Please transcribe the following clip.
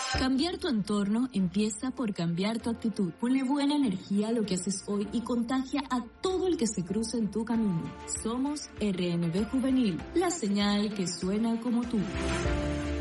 Cambiar tu entorno empieza por cambiar tu actitud. Ponle buena energía a lo que haces hoy y contagia a todo el que se cruce en tu camino. Somos RNB Juvenil, la señal que suena como tú.